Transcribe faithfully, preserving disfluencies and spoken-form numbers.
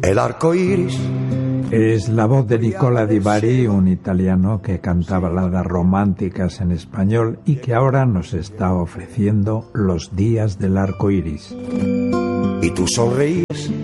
el arco iris. Es la voz de Nicola Di Bari, un italiano que canta baladas románticas en español y que ahora nos está ofreciendo Los días del arco iris. Y tú sonreíes